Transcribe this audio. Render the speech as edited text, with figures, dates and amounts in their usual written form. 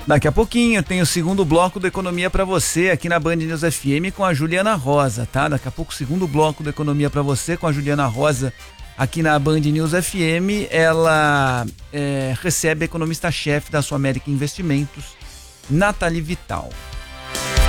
Daqui a pouquinho tem o segundo bloco do Economia para você aqui na Band News FM com a Juliana Rosa, tá? Daqui a pouco o segundo bloco do Economia para você com a Juliana Rosa aqui na Band News FM. Ela recebe a economista-chefe da Sul América Investimentos, Nathalie Vital.